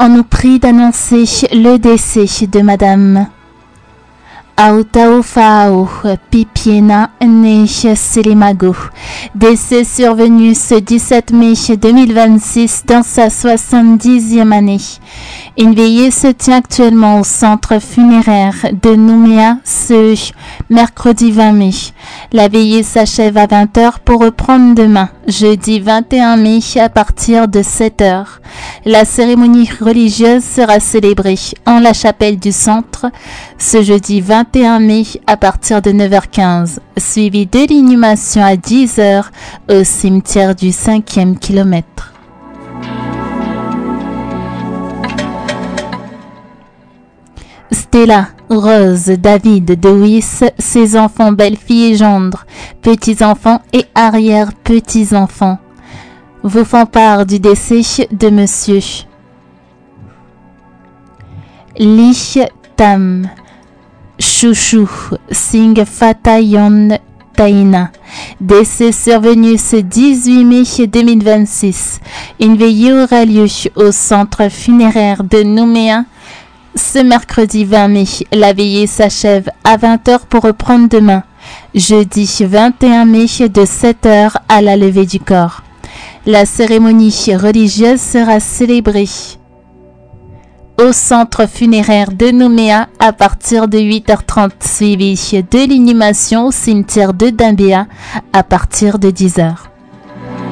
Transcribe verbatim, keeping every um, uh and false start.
on nous prie d'annoncer le décès de Madame Autaofao Pipiena Neche Selimago. Décès survenu ce dix-sept mai deux mille vingt-six dans sa soixante-dixième année. Une veillée se tient actuellement au centre funéraire de Nouméa ce mercredi vingt mai. La veillée s'achève à vingt heures pour reprendre demain, jeudi vingt et un mai à partir de sept heures. La cérémonie religieuse sera célébrée en la chapelle du centre ce jeudi vingt et un mai à partir de neuf heures quinze, suivi de l'inhumation à dix heures au cimetière du cinquième kilomètre. Stella, Rose, David, Dewis, ses enfants, belles-filles et gendres, petits-enfants et arrière-petits-enfants vous font part du décès de monsieur Lich Tam Chouchou Singh Fatayon Taina. Décès survenu ce dix-huit mai deux mille vingt-six. Une veillée aura lieu au centre funéraire de Nouméa ce mercredi vingt mai. La veillée s'achève à vingt heures pour reprendre demain, jeudi vingt et un mai de sept heures à la levée du corps. La cérémonie religieuse sera célébrée au centre funéraire de Nouméa à partir de huit heures trente, suivi de l'inhumation au cimetière de Dambéa à partir de dix heures.